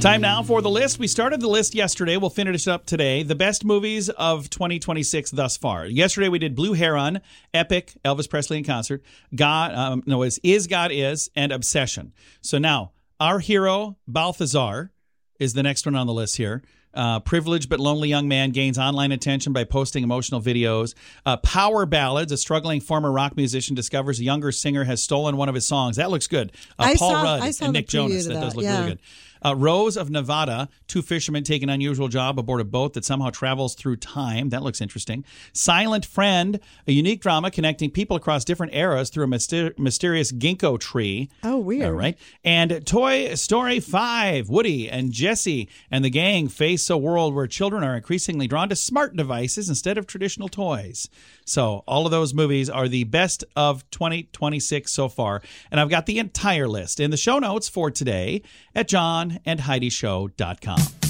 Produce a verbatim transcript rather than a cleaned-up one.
Time now for the list. We started the list yesterday. We'll finish it up today. The best movies of twenty twenty-six thus far. Yesterday we did Blue Heron, Epic, Elvis Presley in concert, God, um, no, it's Is God Is, and Obsession. So now, Our Hero, Balthazar, is the next one on the list here. Uh, privileged but lonely young man gains online attention by posting emotional videos. Uh, Power Ballads, a struggling former rock musician discovers a younger singer has stolen one of his songs. That looks good. Uh, I Paul saw, Rudd I saw and the Nick Jonas. that. That does look yeah. really good. Uh, Rose of Nevada, two fishermen take an unusual job aboard a boat that somehow travels through time. That looks interesting. Silent Friend, a unique drama connecting people across different eras through a myster- mysterious ginkgo tree. Oh, weird. All right. And Toy Story five, Woody and Jesse and the gang face a world where children are increasingly drawn to smart devices instead of traditional toys. So all of those movies are the best of twenty twenty-six so far. And I've got the entire list in the show notes for today at john and heidi show dot com.